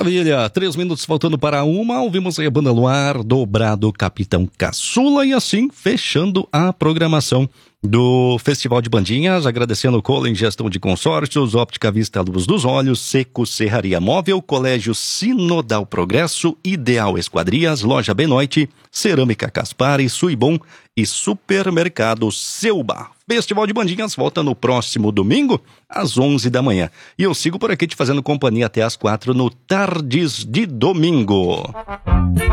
Maravilha, 3 minutos faltando para 1, ouvimos aí a banda Luar, Dobrado Capitão Caçula, e assim fechando a programação do Festival de Bandinhas, agradecendo o Colin Gestão de Consórcios, Óptica Vista Luz dos Olhos, Seco Serraria Móvel, Colégio Sinodal Progresso, Ideal Esquadrias, Loja Benoite, Cerâmica Caspar, Suibom e Supermercado Selba. Festival de Bandinhas volta no próximo domingo, às 11 da manhã. E eu sigo por aqui te fazendo companhia até às 4 no Tardes de Domingo.